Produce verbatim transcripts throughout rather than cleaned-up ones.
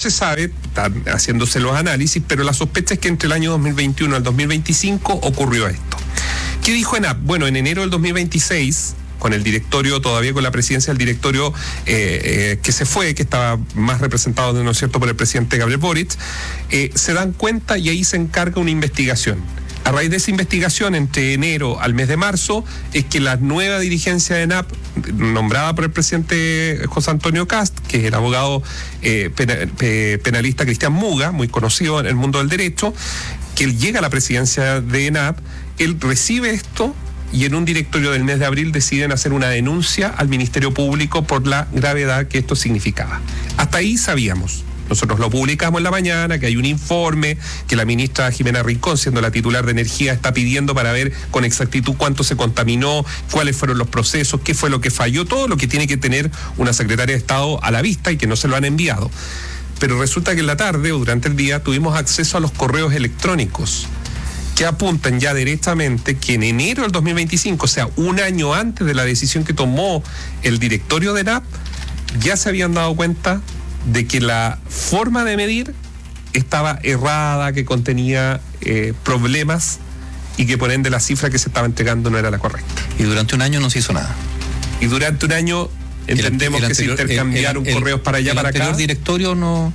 se sabe, están haciéndose los análisis, pero la sospecha es que entre el año dos mil veintiuno al dos mil veinticinco ocurrió esto. ¿Qué dijo ENAP? Bueno, en enero del dos mil veintiséis, con el directorio, todavía con la presidencia del directorio eh, eh, que se fue, que estaba más representado, ¿no es cierto?, por el presidente Gabriel Boric, eh, se dan cuenta y ahí se encarga una investigación. A raíz de esa investigación, entre enero al mes de marzo, es que la nueva dirigencia de ENAP, nombrada por el presidente José Antonio Kast, que es el abogado eh, penal, penalista Cristian Muga, muy conocido en el mundo del derecho, que él llega a la presidencia de ENAP, él recibe esto y en un directorio del mes de abril deciden hacer una denuncia al Ministerio Público por la gravedad que esto significaba. Hasta ahí sabíamos. Nosotros lo publicamos en la mañana, que hay un informe, que la ministra Jimena Rincón, siendo la titular de Energía, está pidiendo para ver con exactitud cuánto se contaminó, cuáles fueron los procesos, qué fue lo que falló, todo lo que tiene que tener una secretaria de Estado a la vista y que no se lo han enviado. Pero resulta que en la tarde o durante el día tuvimos acceso a los correos electrónicos que apuntan ya directamente que en enero del dos mil veinticinco, o sea, un año antes de la decisión que tomó el directorio de ENAP, ya se habían dado cuenta de que la forma de medir estaba errada, que contenía eh, problemas y que por ende la cifra que se estaba entregando no era la correcta. Y durante un año no se hizo nada. Y durante un año entendemos el, el anterior, que se intercambiaron el, el, correos para allá, para acá. El anterior directorio no...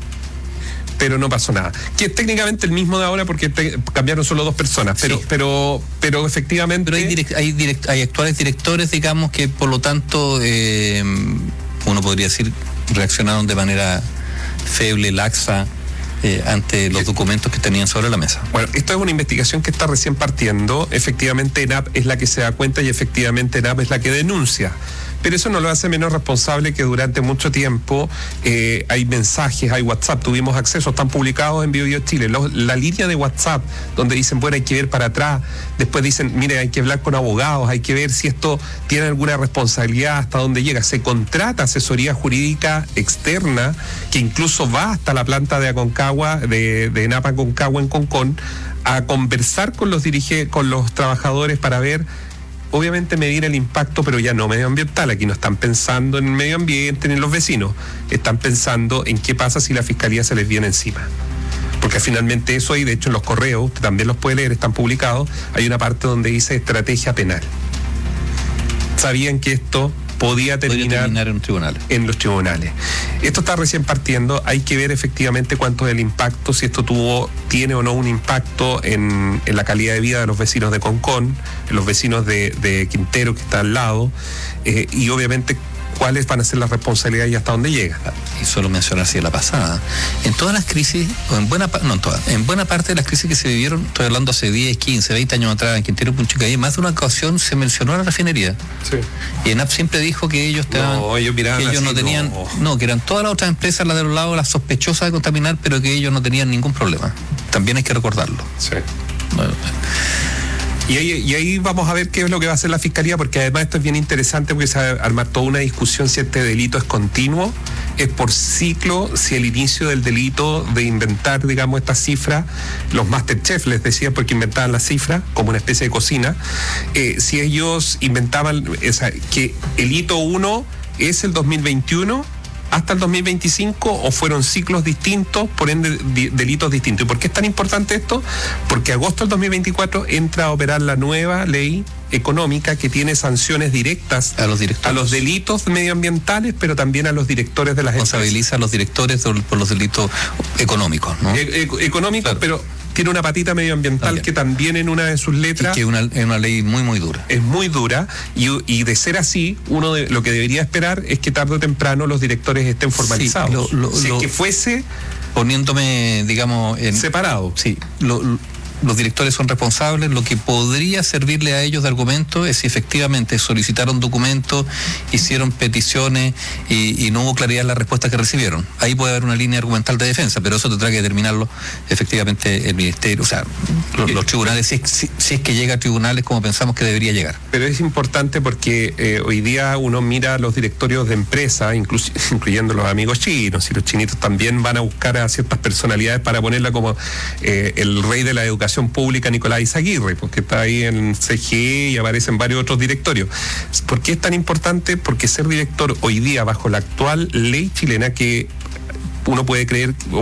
Pero no pasó nada. Que es técnicamente el mismo de ahora porque te, cambiaron solo dos personas, pero sí. pero pero efectivamente... Pero hay, direct, hay, direct, hay actuales directores, digamos, que por lo tanto, eh, uno podría decir, reaccionaron de manera feble, laxa, eh, ante los documentos que tenían sobre la mesa. Bueno, esto es una investigación que está recién partiendo. Efectivamente, ENAP es la que se da cuenta y efectivamente ENAP es la que denuncia. Pero eso no lo hace menos responsable que durante mucho tiempo eh, hay mensajes, hay WhatsApp, tuvimos acceso, están publicados en Bio Bio Chile, Los, la línea de WhatsApp donde dicen, bueno, hay que ver para atrás, después dicen, mire, hay que hablar con abogados, hay que ver si esto tiene alguna responsabilidad, hasta dónde llega. Se contrata asesoría jurídica externa que incluso va hasta la planta de Aconcagua, de, de ENAP Aconcagua en Concón, a conversar con los dirige, con los trabajadores para ver, obviamente medir el impacto, pero ya no medioambiental. Aquí no están pensando en el medio ambiente ni en los vecinos, están pensando en qué pasa si la fiscalía se les viene encima. Porque finalmente eso hay, de hecho en los correos, usted también los puede leer, están publicados, hay una parte donde dice estrategia penal. Sabían que esto podía terminar, podría terminar en, tribunal. en los tribunales. Esto está recién partiendo, hay que ver efectivamente cuánto es el impacto, si esto tuvo, tiene o no un impacto en, en la calidad de vida de los vecinos de Concón, en los vecinos de, de Quintero que está al lado, eh, y obviamente cuáles van a ser las responsabilidades y hasta dónde llega. Y solo mencionar si la pasada. En todas las crisis, o en buena parte, no en todas, en buena parte de las crisis que se vivieron, estoy hablando hace diez, quince, veinte años atrás, en Quintero Punchicayé, más de una ocasión se mencionó a la refinería. Sí. Y ENAP siempre dijo que ellos estaban, no, ellos, que ellos así, no tenían, no. no, que eran todas las otras empresas, las de los lados, las sospechosas de contaminar, pero que ellos no tenían ningún problema. También hay que recordarlo. Sí. Bueno. Y ahí, y ahí vamos a ver qué es lo que va a hacer la Fiscalía, porque además esto es bien interesante porque se va a armar toda una discusión si este delito es continuo, es por ciclo, si el inicio del delito de inventar, digamos, esta cifra, los Masterchef les decía porque inventaban la cifra como una especie de cocina, eh, si ellos inventaban, o sea, que el hito uno es el dos mil veintiuno hasta el dos mil veinticinco o fueron ciclos distintos, por ende di, delitos distintos. ¿Y por qué es tan importante esto? Porque agosto del dos mil veinticuatro entra a operar la nueva ley económica que tiene sanciones directas a los directores, a los delitos medioambientales, pero también a los directores de las empresas. Responsabiliza a los directores por los delitos económicos, ¿no? E- e- económicos, claro. Pero tiene una patita medioambiental también, que también en una de sus letras... Y que es una, es una ley muy, muy dura. Es muy dura, y, y de ser así, uno de, lo que debería esperar es que tarde o temprano los directores estén formalizados. Sí, lo, lo, si lo, es que fuese... Poniéndome, digamos... En, separado. Sí, lo, lo, los directores son responsables. Lo que podría servirle a ellos de argumento es si efectivamente solicitaron documentos, hicieron peticiones y, y no hubo claridad en la respuesta que recibieron. Ahí puede haber una línea argumental de defensa, pero eso tendrá que determinarlo efectivamente el Ministerio, o sea, los, los tribunales, si, si, si es que llega a tribunales como pensamos que debería llegar. Pero es importante porque eh, hoy día uno mira los directorios de empresas, inclu- incluyendo los amigos chinos, y los chinitos también van a buscar a ciertas personalidades para ponerla como eh, el rey de la educación pública, Nicolás Izaguirre, porque está ahí en C G E y aparecen varios otros directorios. ¿Por qué es tan importante? Porque ser director hoy día bajo la actual ley chilena, que uno puede creer